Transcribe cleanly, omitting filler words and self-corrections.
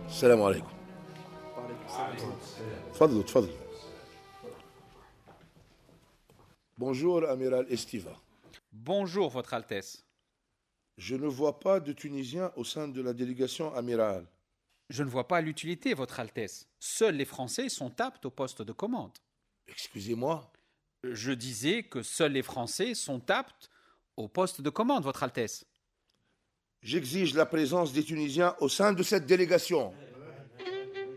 السلام عليكم. تفضلوا تفضلوا. Bonjour, amiral Estiva. Bonjour, Votre Altesse. Je ne vois pas de Tunisiens au sein de la délégation amirale. Je ne vois pas l'utilité, Votre Altesse. Seuls les Français sont aptes au poste de commande. Excusez-moi. Je disais que seuls les Français sont aptes au poste de commande, Votre Altesse. J'exige la présence des Tunisiens au sein de cette délégation.